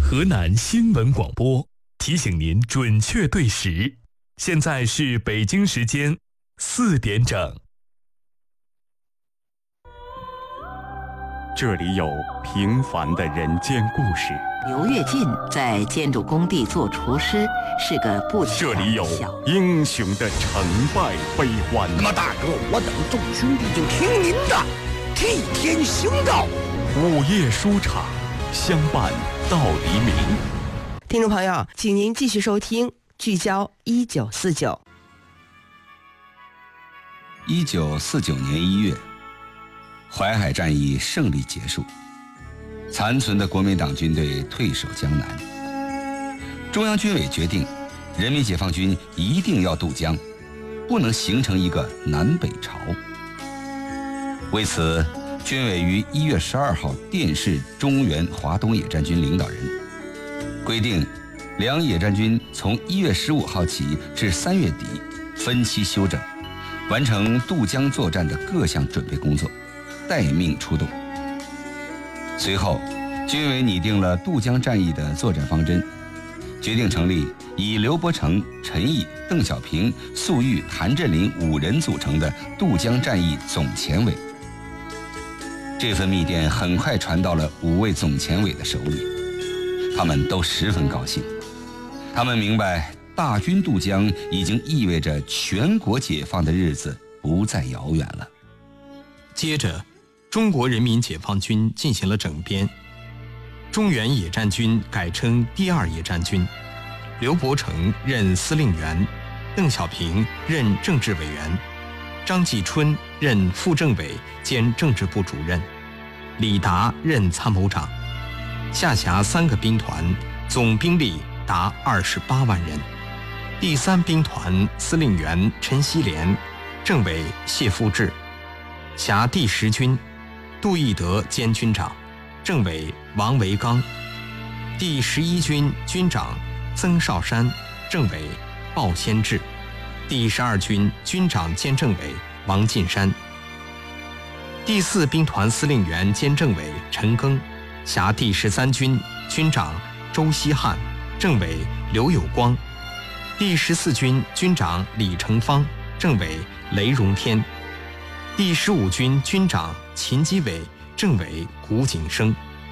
河南新闻广播提醒您准确对时，现在是北京时间4点整。这里有平凡的人间故事。 刘跃进在建筑工地做厨师，是个不起眼的小。 这里有英雄的成败悲欢。 那么大哥，我等众兄弟就听您的，替天行道。 午夜书场，相伴到黎明。 听众朋友，请您继续收听聚焦1949。 1949年1月，淮海战役胜利结束，残存的国民党军队退守江南。中央军委决定，人民解放军一定要渡江，不能形成一个南北朝。为此，军委于1月12号电示中原华东野战军领导人，规定两野战军从1月15号起至3月底分期休整，完成渡江作战的各项准备工作，待命出动。随后，军委拟定了渡江战役的作战方针，决定成立以刘伯承、陈毅、邓小平、粟裕、谭震林5人组成的渡江战役总前委。这份密电很快传到了5位总前委的手里，他们都十分高兴。他们明白，大军渡江已经意味着全国解放的日子不再遥远了。 接着，中国人民解放军进行了整编，中原野战军改称第2野战军，刘伯承任司令员，邓小平任政治委员，张继春任副政委兼政治部主任，李达任参谋长，下辖3个兵团，总兵力达28万人。第3兵团司令员陈锡联，政委谢富治，辖第10军，杜义德兼军长，政委王维刚。第11军军长曾少山，政委鲍先志。第12军军长兼政委王进山。第4兵团司令员兼政委陈赓，辖第13军，军长周希汉，政委刘有光。第14军军长李成芳，政委雷荣天。第15军军长秦基伟，政委古景生。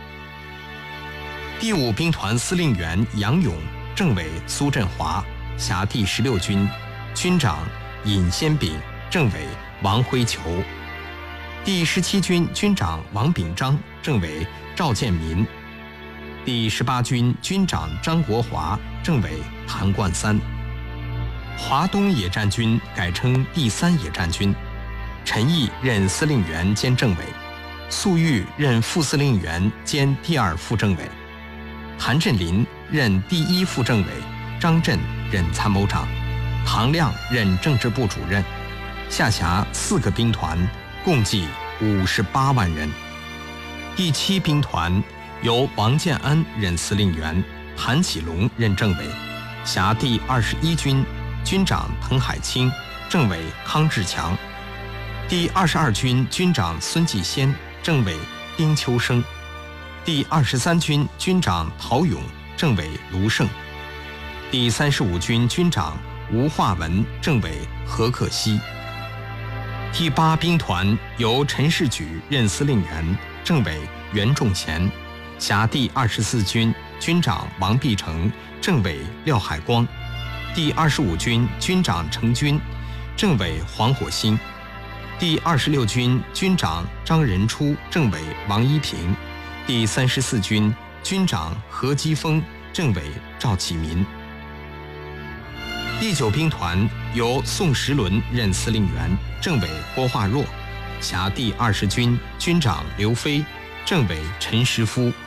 第5兵团司令员杨勇，政委苏振华，辖第16军，军长尹先炳，政委王辉求。第17军军长王秉章，政委赵建民。第18军军长张国华，政委谭冠三。华东野战军改称第3野战军，陈毅任司令员兼政委，粟裕任副司令员兼第2副政委，谭震林任第1副政委，张震任参谋长，唐亮任政治部主任，下辖4个兵团，共计58万人。第7兵团由王建安任司令员，谭启龙任政委，辖第21军，军长滕海清，政委康志强。第22军军长孙继先，政委丁秋生。第23军军长陶勇，政委卢胜。第35军军长吴化文，政委何克西。第8兵团由陈士举任司令员，政委袁仲贤，辖第24军，军长王必成，政委廖海光。第25军军长程军，政委黄火星。第26军军长张仁初，政委王一平。第34军军长何基峰，政委赵启民。第9兵团由宋时轮任司令员，政委郭化若，辖第20军，军长刘飞，政委陈实夫。